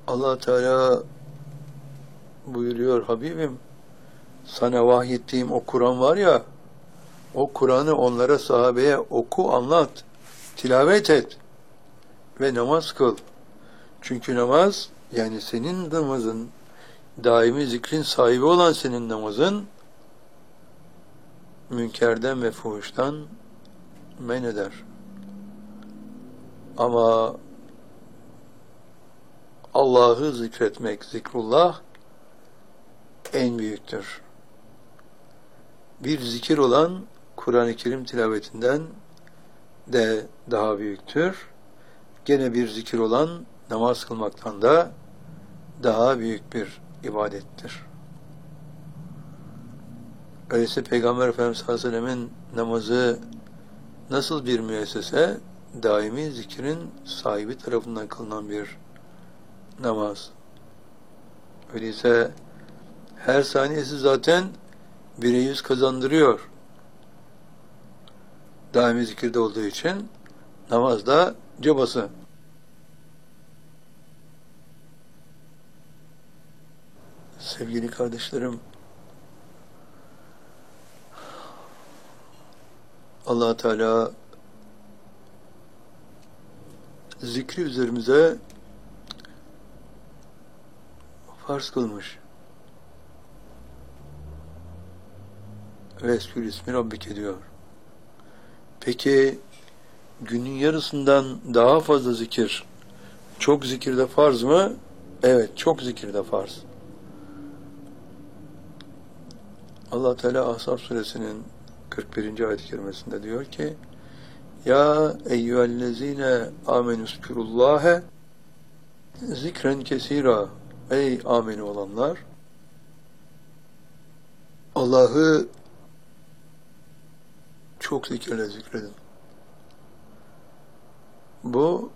Allah Teala buyuruyor, Habibim, sana vahyettiğim o Kur'an var ya, o Kur'an'ı onlara, sahabeye oku, anlat, tilavet et ve namaz kıl. Çünkü namaz, yani senin namazın, daimi zikrin sahibi olan senin namazın, münkerden ve fuhuştan men eder. Ama Allah'ı zikretmek, zikrullah en büyüktür. Bir zikir olan Kur'an-ı Kerim tilavetinden de daha büyüktür. Gene bir zikir olan namaz kılmaktan da daha büyük bir ibadettir. Öyleyse Peygamber Efendimiz sallallahu aleyhi ve sellemin namazı nasıl bir müessese, daimi zikrin sahibi tarafından kılınan bir namaz. Öyleyse her saniyesi zaten 1'e 100 kazandırıyor. Daimi zikirde olduğu için namaz da cabası. Sevgili kardeşlerim, Allah Teala zikri üzerimize farz kılmış. Veskür ismi Rabbike diyor. Peki günün yarısından daha fazla zikir, çok zikirde farz mı? Evet, çok zikirde farz. Allah Teala Ahzab suresinin 41. ayet-i kerimesinde diyor ki: Ya eyyühellezine amenüzkürullâhe zikren kesira. Ey ameni olanlar, Allah'ı çok zikirle zikredin. Bu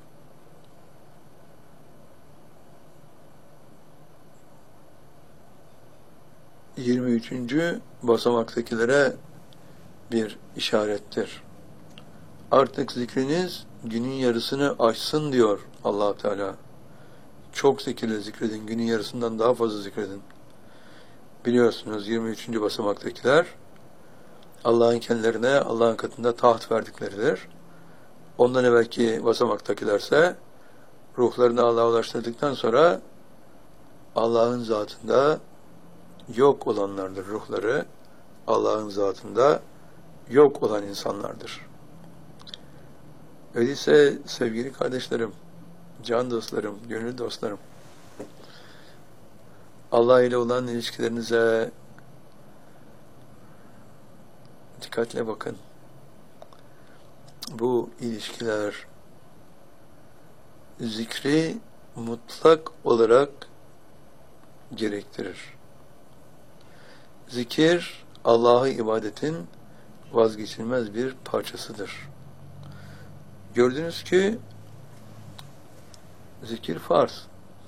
...23. basamaktakilere bir işarettir. Artık zikriniz günün yarısını aşsın diyor Allah Teala. Çok zikirle zikredin, günün yarısından daha fazla zikredin. Biliyorsunuz 23. basamaktakiler Allah'ın kendilerine, Allah'ın katında taht verdikleridir. Ondan evvelki basamaktakilerse ruhlarını Allah'a ulaştırdıktan sonra Allah'ın zatında yok olanlardır. Ruhları Allah'ın zatında yok olan insanlardır. Öyleyse sevgili kardeşlerim, can dostlarım, gönül dostlarım, Allah ile olan ilişkilerinize dikkatle bakın. Bu ilişkiler zikri mutlak olarak gerektirir. Zikir, Allah'a ibadetin vazgeçilmez bir parçasıdır. Gördünüz ki zikir farz.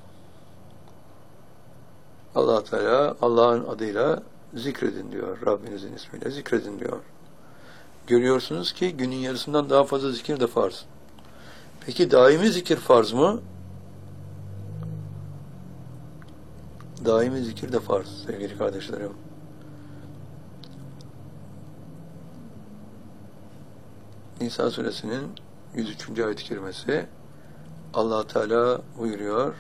Allah Teala Allah'ın adıyla zikredin diyor. Rabbinizin ismiyle zikredin diyor. Görüyorsunuz ki günün yarısından daha fazla zikir de farz. Peki daimi zikir farz mı? Daimi zikir de farz sevgili kardeşlerim. Nisa suresinin 103. ayet-i kerimesi Allah Teala buyuruyor: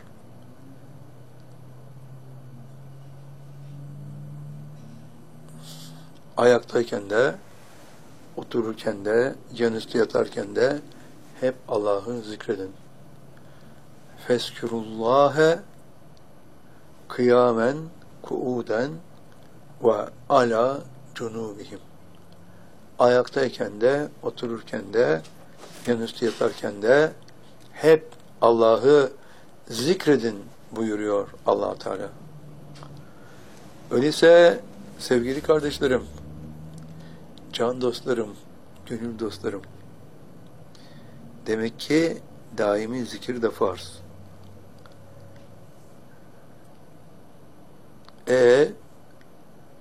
ayaktayken de, otururken de, yanüstü yatarken de hep Allah'ı zikredin. Feskürullâhe kıyamen kuuden ve ala cunubihim. Ayaktayken de, otururken de, yanüstü yatarken de hep Allah'ı zikredin buyuruyor Allah Teala. Öyleyse sevgili kardeşlerim, can dostlarım, gönül dostlarım, demek ki daimi zikir de farz.